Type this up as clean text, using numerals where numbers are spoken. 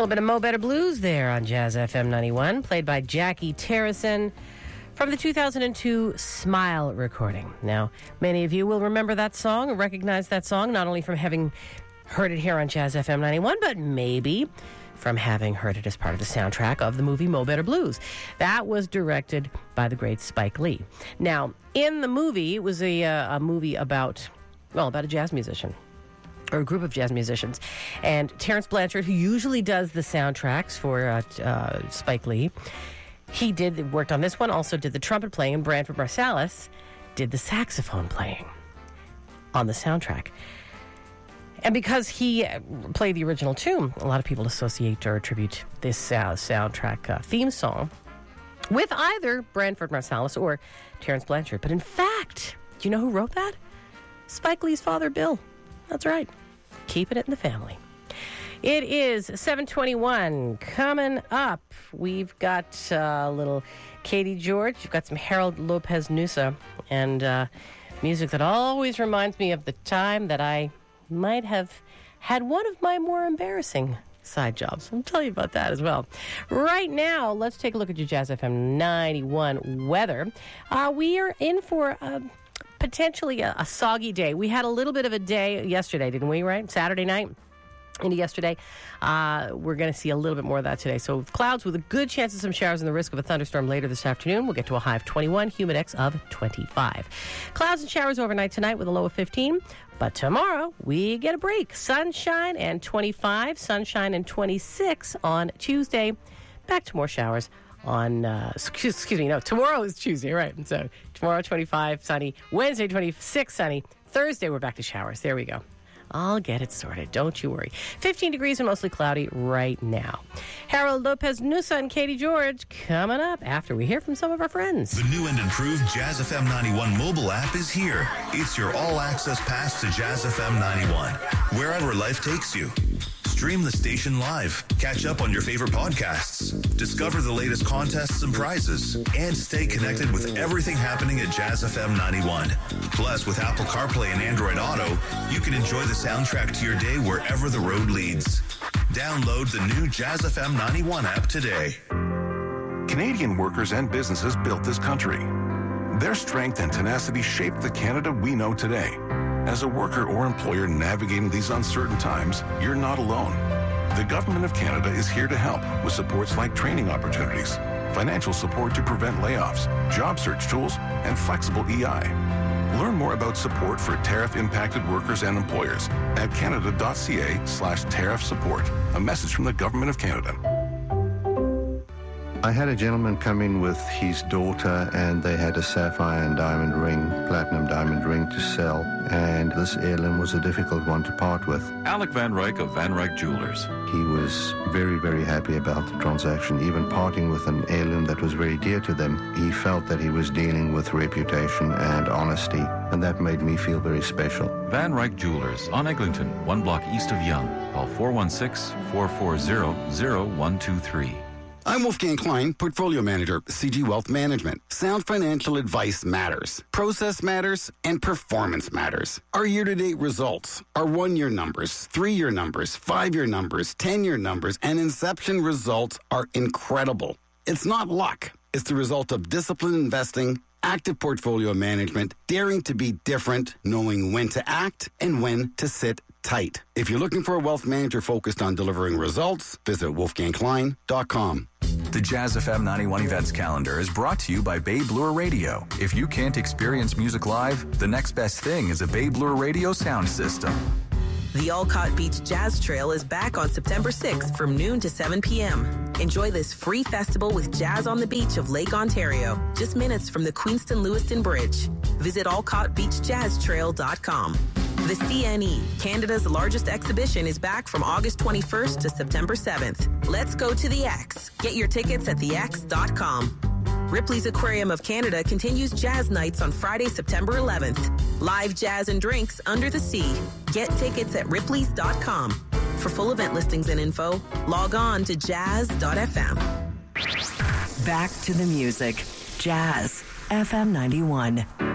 little bit of Mo Better Blues there on Jazz FM 91, played by Jackie Terrison from the 2002 Smile recording. Now, many of you will remember that song and recognize that song, not only from having heard it here on Jazz FM 91, but maybe from having heard it as part of the soundtrack of the movie Mo Better Blues. That was directed by the great Spike Lee. Now, in the movie, it was a movie about a jazz musician, or a group of jazz musicians. And Terence Blanchard, who usually does the soundtracks for Spike Lee, he worked on this one, also did the trumpet playing, and Branford Marsalis did the saxophone playing on the soundtrack. And because he played the original tune, a lot of people associate or attribute this soundtrack theme song with either Branford Marsalis or Terence Blanchard. But in fact, do you know who wrote that? Spike Lee's father, Bill. That's right. Keeping it in the family. It is 7:21. Coming up, we've got a little Katie George. We've got some Harold Lopez Nusa and music that always reminds me of the time that I might have had one of my more embarrassing side jobs. I'll tell you about that as well. Right now, let's take a look at your Jazz FM 91 weather. We are in for potentially a soggy day. We had a little bit of a day yesterday, didn't we, right? Saturday night into yesterday. We're going to see a little bit more of that today. So clouds with a good chance of some showers and the risk of a thunderstorm later this afternoon. We'll get to a high of 21, humidex of 25. Clouds and showers overnight tonight with a low of 15. But tomorrow, we get a break. Sunshine and 25, sunshine and 26 on Tuesday. Back to more showers on, tomorrow is Tuesday, right? So tomorrow, 25, sunny. Wednesday, 26, sunny. Thursday, we're back to showers. There we go. I'll get it sorted. Don't you worry. 15 degrees and mostly cloudy right now. Harold Lopez Nusa and Katie George coming up after we hear from some of our friends. The new and improved Jazz FM 91 mobile app is here. It's your all-access pass to Jazz FM 91, wherever life takes you. Stream the station live, catch up on your favorite podcasts, discover the latest contests and prizes, and stay connected with everything happening at Jazz FM 91. Plus, with Apple CarPlay and Android Auto, you can enjoy the soundtrack to your day wherever the road leads. Download the new Jazz FM 91 app today. Canadian workers and businesses built this country. Their strength and tenacity shaped the Canada we know today. As a worker or employer navigating these uncertain times, you're not alone. The Government of Canada is here to help with supports like training opportunities, financial support to prevent layoffs, job search tools, and flexible EI. Learn more about support for tariff-impacted workers and employers at canada.ca/tariff support. A message from the Government of Canada. I had a gentleman come in with his daughter, and they had a sapphire and diamond ring, platinum diamond ring to sell, and this heirloom was a difficult one to part with. Alec Van Ryk of Van Ryk Jewelers. He was very, very happy about the transaction. Even parting with an heirloom that was very dear to them, he felt that he was dealing with reputation and honesty, and that made me feel very special. Van Ryk Jewelers on Eglinton, 1 block east of Yonge. Call 416-440-0123. I'm Wolfgang Klein, Portfolio Manager, CG Wealth Management. Sound financial advice matters. Process matters, and performance matters. Our year-to-date results, our 1-year numbers, 3-year numbers, 5-year numbers, 10-year numbers, and inception results are incredible. It's not luck. It's the result of disciplined investing, active portfolio management, daring to be different, knowing when to act and when to sit tight. If you're looking for a wealth manager focused on delivering results, visit wolfgangklein.com. The Jazz FM 91 events calendar is brought to you by Bay Bloor Radio. If you can't experience music live, the next best thing is a Bay Bloor Radio sound system. The Olcott Beach Jazz Trail is back on September 6th from noon to 7 p.m. Enjoy this free festival with jazz on the beach of Lake Ontario, just minutes from the Queenston-Lewiston Bridge. Visit olcottbeachjazztrail.com. The CNE, Canada's largest exhibition, is back from August 21st to September 7th. Let's go to the X. Get your tickets at thex.com. Ripley's Aquarium of Canada continues jazz nights on Friday, September 11th. Live jazz and drinks under the sea. Get tickets at ripleys.com. For full event listings and info, log on to jazz.fm. Back to the music. Jazz FM 91.